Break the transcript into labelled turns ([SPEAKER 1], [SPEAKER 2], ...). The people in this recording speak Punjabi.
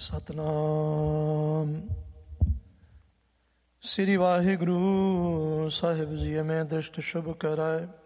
[SPEAKER 1] ਸਤਨਾਮ। ਸ੍ਰੀ ਵਾਹਿਗੁਰੂ ਸਾਹਿਬ ਜੀ। ਮੈਂ ਦ੍ਰਿਸ਼ਟ ਸ਼ੁਭ ਕਰਾਏ